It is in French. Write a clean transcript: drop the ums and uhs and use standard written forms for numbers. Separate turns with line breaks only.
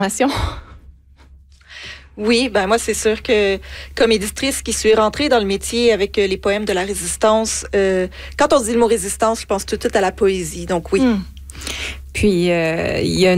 Oui, ben moi c'est sûr que comme éditrice qui suis rentrée dans le métier avec les poèmes de la résistance, quand on dit le mot résistance, je pense tout de suite à la poésie. Donc oui.
Puis il y a